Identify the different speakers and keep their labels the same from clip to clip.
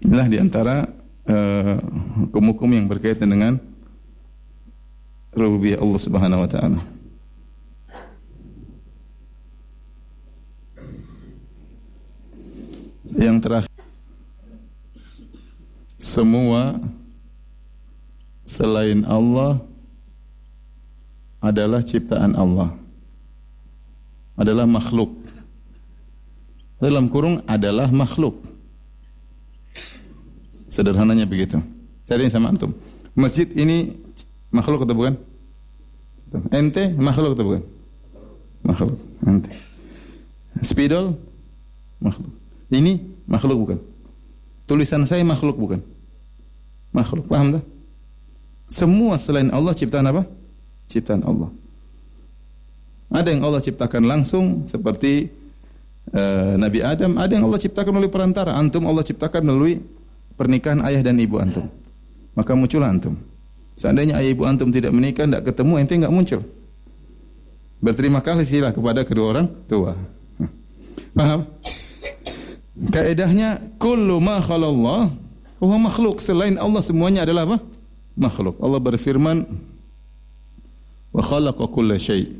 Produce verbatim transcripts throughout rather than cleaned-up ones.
Speaker 1: Inilah di antara uh, hukum-hukum yang berkaitan dengan rububiyah Allah Subhanahu wa taala. Yang terakhir, semua selain Allah adalah ciptaan Allah, adalah makhluk. Dalam kurung adalah makhluk. Sederhananya begitu. Saya tanya sama antum, masjid ini makhluk atau bukan? Ente makhluk atau bukan? Makhluk. Ente. Spidol makhluk. Ini makhluk bukan? Tulisan saya makhluk bukan? Makhluk. Paham tak? Semua selain Allah ciptaan apa? Ciptaan Allah. Ada yang Allah ciptakan langsung seperti uh, Nabi Adam, ada yang Allah ciptakan melalui perantara. Antum Allah ciptakan melalui pernikahan ayah dan ibu antum. Maka muncullah antum. Seandainya ayah ibu antum tidak menikah, tidak ketemu, ente enggak muncul. Berterima kasihlah kepada kedua orang tua. Paham? Kaedahnya kullu ma khalallah huwa makhluk. Selain Allah semuanya adalah apa? Makhluk. Allah berfirman, wa khalaqa kulla syai'.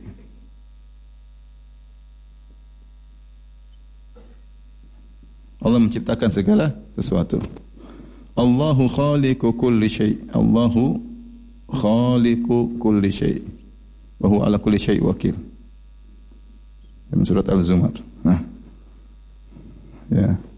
Speaker 1: Allah menciptakan segala sesuatu. Allahu khaliqu kulli syai'. Allahu khaliqu kulli syai'. Wa huwa ala kulli syai' wakil. Dalam surat Al-Zumar. Nah. Ya.